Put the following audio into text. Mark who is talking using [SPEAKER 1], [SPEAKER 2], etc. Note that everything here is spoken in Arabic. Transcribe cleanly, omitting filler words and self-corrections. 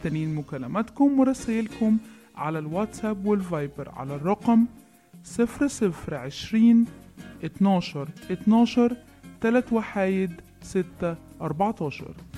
[SPEAKER 1] مستنين مكالماتكم ورسائلكم على الواتساب والفايبر على الرقم 0020 12 12 3 وحايد 6 14.